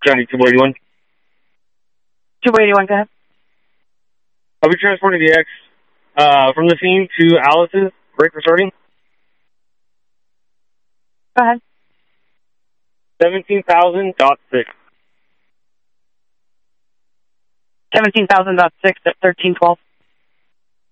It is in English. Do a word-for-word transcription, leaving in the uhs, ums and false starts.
County two eighty-one. two eighty-one, go ahead. I'll be transporting the X uh, from the scene to Alice's. Break for starting. Go ahead. seventeen thousand dot six. seventeen thousand dot six at thirteen twelve.